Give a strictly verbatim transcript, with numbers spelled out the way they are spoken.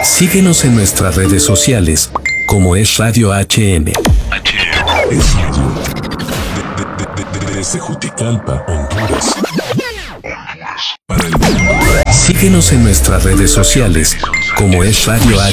Síguenos en nuestras redes sociales, como es Radio H M. Es radio. De- de- de- Desde Juticalpa, Honduras. Para el mundo. Síguenos en nuestras redes sociales, como es Radio H M.